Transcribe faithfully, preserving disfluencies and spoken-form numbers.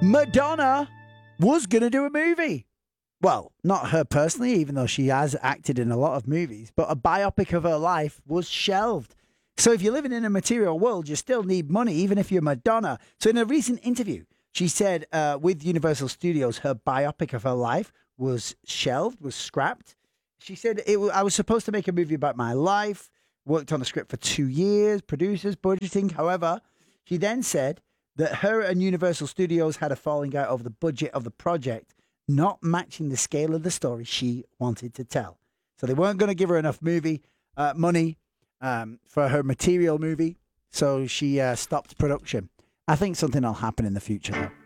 Madonna was going to do a movie. Well, not her personally, even though she has acted in a lot of movies, but a biopic of her life was shelved. So if you're living in a material world, you still need money, even if you're Madonna. So in a recent interview, she said uh, with Universal Studios, her biopic of her life was shelved, was scrapped. She said, it w- I was supposed to make a movie about my life, worked on the script for two years, producers, budgeting. However, she then said that her and Universal Studios had a falling out over the budget of the project, not matching the scale of the story she wanted to tell. So they weren't going to give her enough movie uh, money um, for her material movie, so she uh, stopped production. I think something will happen in the future, though.